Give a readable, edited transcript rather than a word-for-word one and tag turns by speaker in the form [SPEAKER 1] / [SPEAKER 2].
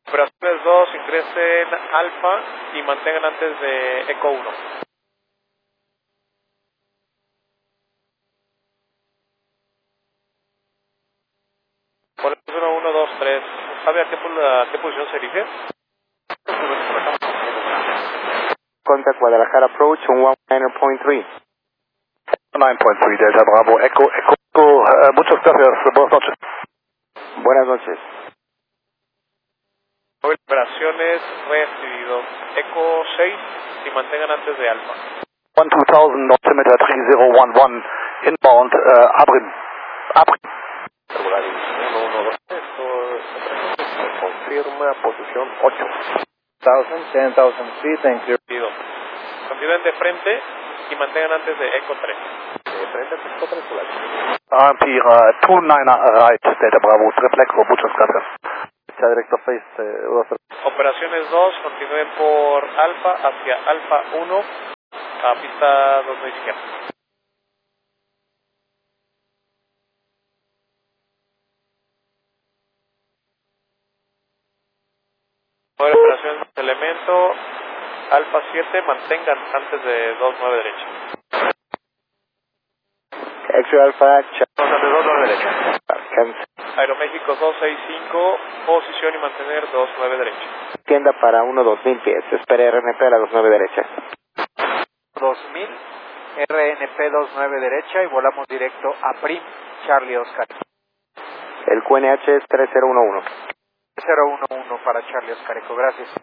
[SPEAKER 1] Operaciones 2, ingresen Alfa y mantengan antes de Eco 1. Ponemos 1, 1, 2, 3. ¿Sabe a qué posición se dirige?
[SPEAKER 2] Contact Guadalajara approach on 19.3.
[SPEAKER 3] 9.3 Delta Bravo, Echo, muchas gracias, buenas noches.
[SPEAKER 2] Buenas noches.
[SPEAKER 1] Operaciones recibido. Eco 6 y mantengan antes de Alfa.
[SPEAKER 3] 12000, altimeter 3011, inbound, Abrim.
[SPEAKER 1] 1, 1, 2, 3. Esto confirma posición 8.
[SPEAKER 4] 10,000 feet and clear.
[SPEAKER 1] Continúen de frente y mantengan antes de Eco 3. De frente a Eco 3 por aquí.
[SPEAKER 3] RMP 29 right, Delta Bravo, triple Echo, muchas gracias.
[SPEAKER 4] Directo face,
[SPEAKER 1] Operaciones 2, continúen por Alfa hacia Alfa 1 a pista 2 de izquierda. Operaciones de elemento Alfa 7, mantengan antes de 29 derecha.
[SPEAKER 2] Extra Alpha,
[SPEAKER 3] Antes de 2 derecha.
[SPEAKER 1] Aeroméxico 265, posición y mantener 29 derecha.
[SPEAKER 2] tienda para 1-2000 pies. Espere RNP a la 29 derecha.
[SPEAKER 4] 2000, RNP 29 derecha y volamos directo a Prim, Charlie Oscar.
[SPEAKER 2] El QNH es 3011.
[SPEAKER 4] 011 para Charlie Oscar Eco, gracias.